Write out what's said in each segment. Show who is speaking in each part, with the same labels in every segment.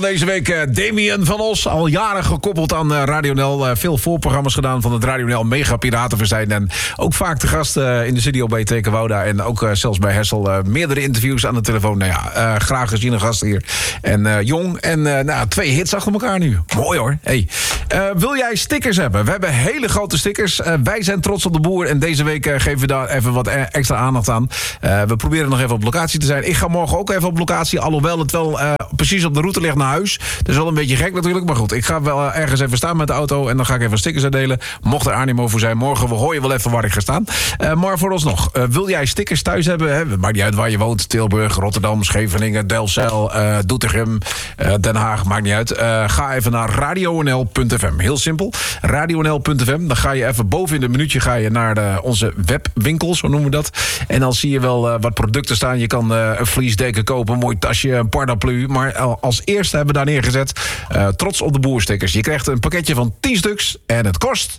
Speaker 1: deze week Damien van Os. Al jaren gekoppeld aan Radio NL. Veel voorprogramma's gedaan van het Radio NL Mega Piratenverzijn. En ook vaak de gast in de studio bij Teken Wouda. En ook zelfs bij Hessel meerdere interviews aan de telefoon. Nou ja, graag gezien een gast hier. En jong. En 2 hits achter elkaar nu. Mooi hoor. Hey. Wil jij stickers hebben? We hebben hele grote stickers. Wij zijn trots op de boer. En deze week geven we daar even wat extra aandacht aan. We proberen nog even op locatie te zijn. Ik ga morgen ook even op locatie. Alhoewel het wel precies op de route ligt naar huis. Dat is wel een beetje gek natuurlijk. Maar goed, ik ga wel ergens even staan met de auto. En dan ga ik even stickers uitdelen. Mocht er animo voor zijn. Morgen hoor je wel even waar ik ga staan. Maar vooralsnog, wil jij stickers thuis hebben? Hè? Maakt niet uit waar je woont. Tilburg, Rotterdam, Scheveningen, Delfzijl, Doetinchem, Den Haag. Maakt niet uit. Ga even naar radionl.fm. Heel simpel. radionl.fm. Dan ga je even boven in het minuutje naar onze webwinkel. Zo noemen we dat. En dan zie je wel wat producten staan. Je kan een vliesdeken kopen. Een mooi tasje, een paraplu. Maar als eerste hebben we daar neergezet trots op de boerstickers. Je krijgt een pakketje van 10 stuks. En het kost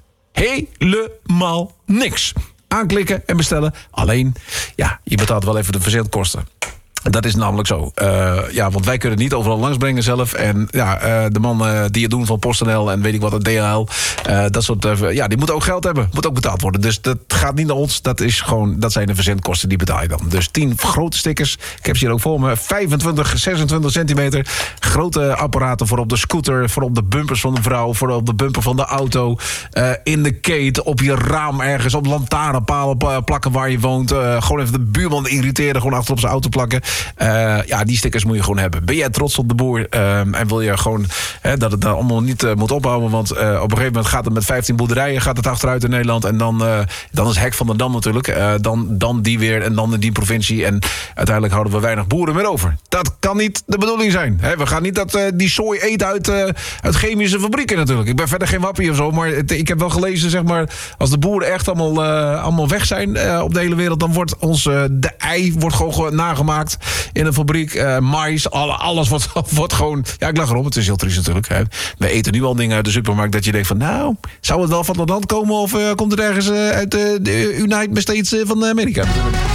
Speaker 1: helemaal niks. Aanklikken en bestellen. Alleen, ja, je betaalt wel even de verzendkosten. Dat is namelijk zo. Want wij kunnen het niet overal langsbrengen zelf. En de man die het doen van PostNL en weet ik wat, een DHL. Dat soort, die moeten ook geld hebben. Moet ook betaald worden. Dus dat gaat niet naar ons. Dat zijn de verzendkosten, die betaal je dan. Dus 10 grote stickers. Ik heb ze hier ook voor me. 25, 26 centimeter. Grote apparaten voor op de scooter. Voor op de bumpers van de vrouw. Voor op de bumper van de auto. In de keten. Op je raam ergens. Op lantaarnpalen plakken waar je woont. Gewoon even de buurman irriteren. Gewoon achter op zijn auto plakken. Die stickers moet je gewoon hebben. Ben jij trots op de boer en wil je gewoon dat het daar allemaal niet moet ophouden, want op een gegeven moment gaat het met 15 boerderijen gaat het achteruit in Nederland en dan is Hek van der Dam natuurlijk, dan die weer en dan in die provincie en uiteindelijk houden we weinig boeren meer over. Dat kan niet de bedoeling zijn. We gaan niet die sooi eten uit chemische fabrieken natuurlijk. Ik ben verder geen wappie of zo, maar ik heb wel gelezen, zeg maar, als de boeren echt allemaal weg zijn op de hele wereld, dan wordt de ei wordt gewoon nagemaakt in een fabriek, mais, alles wordt gewoon... Ja, ik lach erom, het is heel triest natuurlijk. Hè. We eten nu al dingen uit de supermarkt dat je denkt van... nou, zou het wel van het land komen of komt het ergens uit de United States van Amerika?